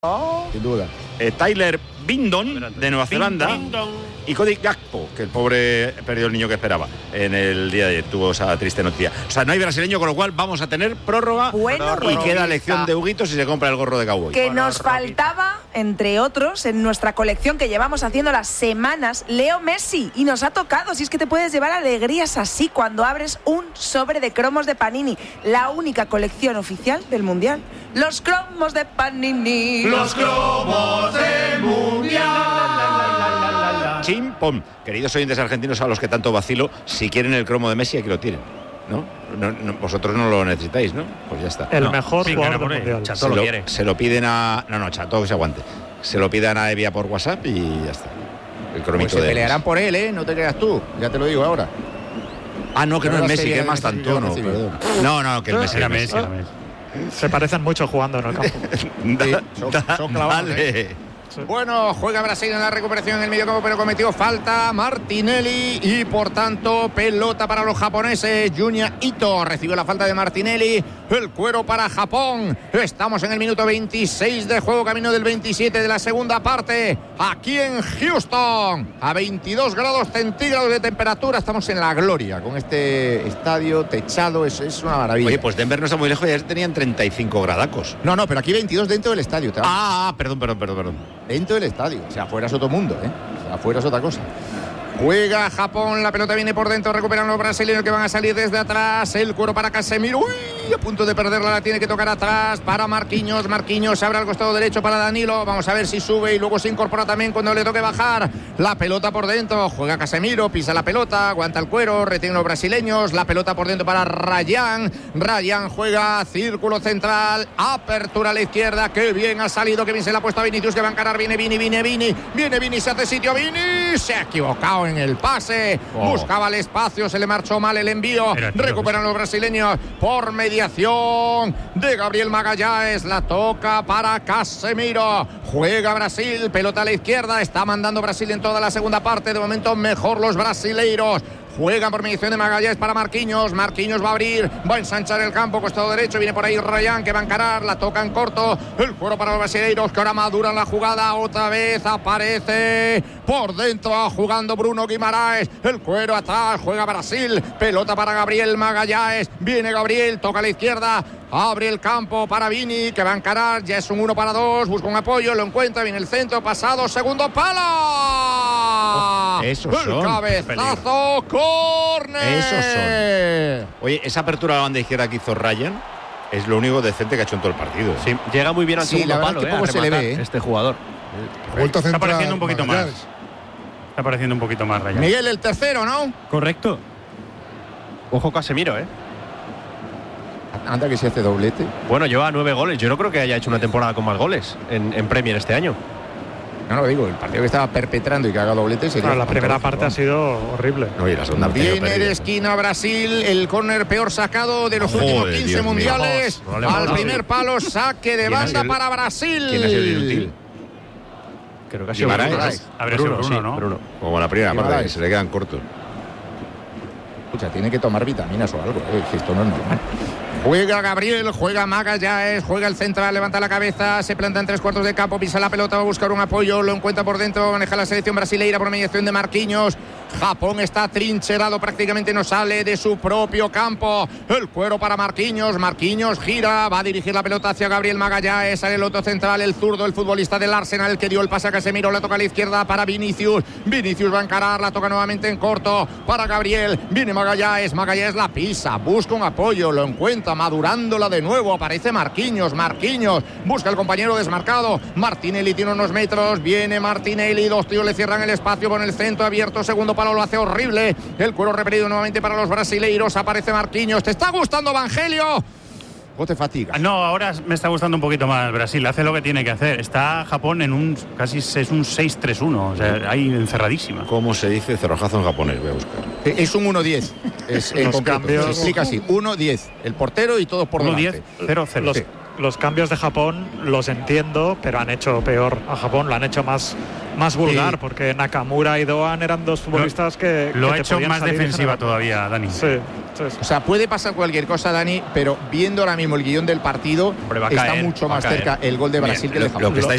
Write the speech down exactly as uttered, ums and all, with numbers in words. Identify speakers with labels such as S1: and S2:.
S1: Oh.
S2: Sin duda.
S3: Eh, Tyler Bindon, de Nueva Zelanda, y Cody Gakpo, que el pobre perdió el niño que esperaba en el día de ayer, tuvo esa triste noticia. O sea, no hay brasileño, con lo cual vamos a tener prórroga
S1: bueno,
S3: y queda lección de Huguito si se compra el gorro de cowboy.
S1: Que
S3: bueno,
S1: nos faltaba, entre otros, en nuestra colección que llevamos haciendo las semanas, Leo Messi, y nos ha tocado. Si es que te puedes llevar alegrías así cuando abres un sobre de cromos de Panini, la única colección oficial del Mundial. Los cromos de Panini.
S4: Los cromos del Mundial.
S3: Chim, pom. Queridos oyentes argentinos a los que tanto vacilo, si quieren el cromo de Messi, aquí lo tienen. ¿No? No, no, vosotros no lo necesitáis, ¿no? Pues ya está.
S5: El
S3: no.
S5: mejor
S3: sí,
S5: jugador del mundial.
S3: Chato lo, lo quiere. Se lo piden a... No, no, Chato que se aguante. Se lo piden a Evia por WhatsApp y ya está. El cromito
S2: pues se
S3: de
S2: pelearán
S3: Messi.
S2: por él, ¿eh? No te creas tú. Ya te lo digo ahora.
S3: Ah, no, que no, no es Messi, que es más
S2: Messi,
S3: tantono. No, no, que el Messi.
S5: Era Messi, era Messi. Se parecen mucho jugando en el campo.
S3: da,
S2: son,
S3: da,
S2: son clavados,
S3: dale.
S2: ¿eh? Sí. Bueno, juega Brasil en la recuperación en el mediocampo, pero cometió falta Martinelli y por tanto pelota para los japoneses. Junya Ito recibió la falta de Martinelli. El cuero para Japón. Estamos en el minuto veintiséis de juego, camino del veintisiete de la segunda parte. Aquí en Houston, a veintidós grados centígrados de temperatura. Estamos en la gloria con este estadio techado. Es, es una maravilla.
S3: Oye, pues Denver no está muy lejos, ya tenían treinta y cinco gradacos.
S2: No, no, pero aquí veintidós dentro del estadio.
S3: Ah, perdón, perdón, perdón, perdón.
S2: Dentro del estadio. O sea, afuera es otro mundo, ¿eh? O sea, afuera es otra cosa. Juega Japón, la pelota viene por dentro, recuperan los brasileños que van a salir desde atrás. El cuero para Casemiro. Uy, a punto de perderla, la tiene que tocar atrás para Marquinhos. Marquinhos abre al costado derecho para Danilo. Vamos a ver si sube y luego se incorpora también cuando le toque bajar. La pelota por dentro, juega Casemiro, pisa la pelota, aguanta el cuero, retiene los brasileños. La pelota por dentro para Ryan. Ryan juega círculo central, apertura a la izquierda. Qué bien ha salido, qué bien se le ha puesto a Vinicius, que va a encarar. Viene Vini, viene Vini, viene Vini, se hace sitio Vini. Se ha equivocado en el pase, oh. Buscaba el espacio, se le marchó mal el envío. Recuperan los brasileños por mediación de Gabriel Magalhães. La toca para Casemiro. Juega Brasil, pelota a la izquierda. Está mandando Brasil en toda la segunda parte. De momento mejor los brasileiros. Juegan por mediación de Magalhães para Marquinhos. Marquinhos va a abrir, va a ensanchar el campo, costado derecho. Viene por ahí Ryan, que va a encarar. La toca en corto. El cuero para los brasileiros, que ahora maduran la jugada. Otra vez aparece por dentro, jugando Bruno Guimaraes. El cuero atrás, juega Brasil. Pelota para Gabriel Magalhães. Viene Gabriel, toca a la izquierda. Abre el campo para Vini, que va a encarar. Ya es un uno para dos. Busca un apoyo, lo encuentra. Viene el centro, pasado, segundo palo.
S3: Oh, esos
S2: el
S3: son.
S2: Cabezazo, córner.
S3: Esos son. Oye, esa apertura a la banda izquierda que hizo Ryan es lo único decente que ha hecho en todo el partido.
S6: Sí, llega muy bien al
S2: sí,
S6: segundo palo,
S2: es que poco
S6: eh,
S2: se le ve, ¿eh?
S6: Este jugador.
S7: Vuelta a
S5: Está
S7: centrar,
S5: apareciendo un poquito
S7: Magallanes.
S5: más. Está apareciendo un poquito más Ryan.
S2: Miguel, el tercero, ¿no?
S6: Correcto. Ojo Casemiro, ¿eh?
S2: Anda que se hace doblete.
S6: Bueno, lleva nueve goles. Yo no creo que haya hecho una temporada con más goles en, en Premier este año.
S2: No lo digo, el partido que estaba perpetrando y que haga doblete sería.
S5: Bueno, la primera parte ha sido horrible.
S3: No, y la segunda
S2: Viene de esquina Brasil, el córner peor sacado de los
S3: Joder,
S2: últimos quince
S3: Dios
S2: mundiales.
S3: mío.
S2: Al primer palo, saque de banda
S3: el,
S2: para Brasil.
S3: ¿Quién ha sido el inútil?
S6: Creo que ha sido
S3: Guimaraes.
S5: Habría sido Bruno,
S6: sí,
S5: ¿no?
S6: Bruno.
S3: Como la primera parte,
S2: Guimaraes.
S3: que se le quedan cortos.
S2: Escucha, tiene que tomar vitaminas o algo, eh, que esto no es normal. Juega Gabriel, juega Magalhães, juega el central, levanta la cabeza, se planta en tres cuartos de campo, pisa la pelota, va a buscar un apoyo, lo encuentra por dentro, maneja la selección brasileira por mediación de Marquinhos. Japón está trincherado, prácticamente no sale de su propio campo. El cuero para Marquinhos, Marquinhos gira, va a dirigir la pelota hacia Gabriel Magalhães, sale el otro central, el zurdo, el futbolista del Arsenal, el que dio el pase a Casemiro, la toca a la izquierda para Vinicius. Vinicius va a encarar, la toca nuevamente en corto para Gabriel, viene Magalhães, Magalhães la pisa, busca un apoyo, lo encuentra, madurándola de nuevo, aparece Marquinhos, Marquinhos, busca el compañero desmarcado, Martinelli tiene unos metros, viene Martinelli, dos tíos le cierran el espacio con el centro abierto, segundo palo lo hace horrible, el cuero repetido nuevamente para los brasileiros, aparece Marquinhos. ¿Te está gustando, Evangelio? ¿O te fatiga?
S5: No, ahora me está gustando un poquito más Brasil, hace lo que tiene que hacer. Está Japón en un casi es un seis tres uno, o sea, ahí encerradísima.
S3: ¿Cómo se dice cerrojazo en japonés? Voy a buscar.
S2: Es un uno diez. Es en
S5: Los
S2: concreto.
S5: cambios-
S2: Se explica así, uno diez. El portero y todos por
S5: uno
S2: delante.
S5: diez cero cero.
S8: Los,
S2: Sí.
S8: los cambios de Japón los entiendo, pero han hecho peor a Japón, lo han hecho más, más vulgar,
S2: Sí.
S8: porque Nakamura y Doan eran dos futbolistas que,
S5: Lo
S8: que
S5: ha
S8: te
S5: hecho
S8: podían
S5: más
S8: salir y
S5: defensiva
S8: generar.
S5: todavía, Dani.
S8: Sí, sí, sí.
S2: O sea, puede pasar cualquier cosa, Dani, pero viendo ahora mismo el guión del partido,
S6: Hombre, va a
S2: está
S6: caer,
S2: mucho
S6: va a
S2: más
S6: caer.
S2: cerca el gol de Brasil que el de
S3: Lo,
S2: Japón.
S3: lo que estáis